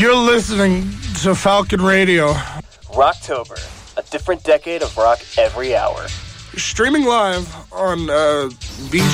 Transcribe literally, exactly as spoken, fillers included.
You're listening to Falcon Radio. Rocktober, a different decade of rock every hour. Streaming live on uh, B G